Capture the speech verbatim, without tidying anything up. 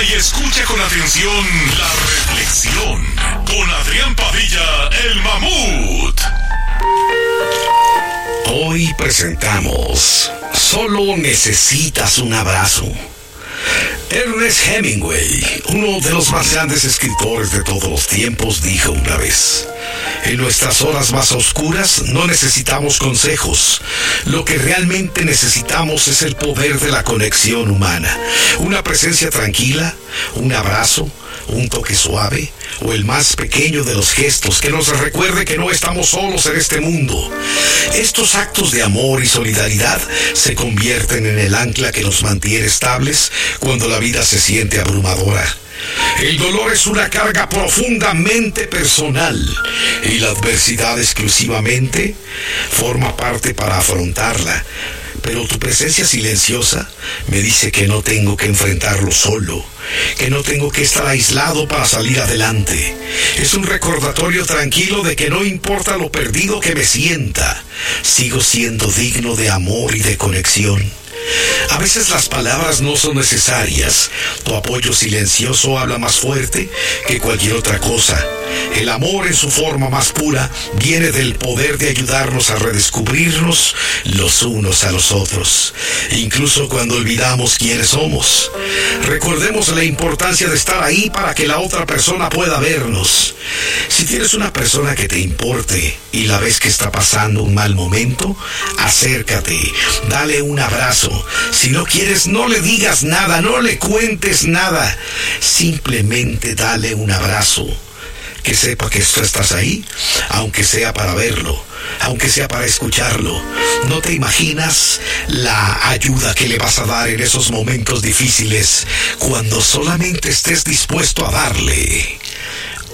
Para y escucha con atención la reflexión con Adrián Padilla, el Mamut. Hoy presentamos Solo necesitas un abrazo. Ernest Hemingway, uno de los más grandes escritores de todos los tiempos, dijo una vez: en nuestras horas más oscuras no necesitamos consejos. Lo que realmente necesitamos es el poder de la conexión humana. Una presencia tranquila, un abrazo, un toque suave o el más pequeño de los gestos que nos recuerde que no estamos solos en este mundo. Estos actos de amor y solidaridad se convierten en el ancla que nos mantiene estables cuando la vida se siente abrumadora. El dolor es una carga profundamente personal y la adversidad exclusivamente forma parte para afrontarla. Pero tu presencia silenciosa me dice que no tengo que enfrentarlo solo, que no tengo que estar aislado para salir adelante. Es un recordatorio tranquilo de que no importa lo perdido que me sienta, sigo siendo digno de amor y de conexión. A veces las palabras no son necesarias. Tu apoyo silencioso habla más fuerte que cualquier otra cosa. El amor en su forma más pura viene del poder de ayudarnos a redescubrirnos los unos a los otros, incluso cuando olvidamos quiénes somos. Recordemos la importancia de estar ahí para que la otra persona pueda vernos. Si tienes una persona que te importe y la ves que está pasando un mal momento, acércate, dale un abrazo. Si no quieres, no le digas nada, no le cuentes nada. Simplemente dale un abrazo. Que sepa que tú estás ahí, aunque sea para verlo, aunque sea para escucharlo. No te imaginas la ayuda que le vas a dar en esos momentos difíciles cuando solamente estés dispuesto a darle.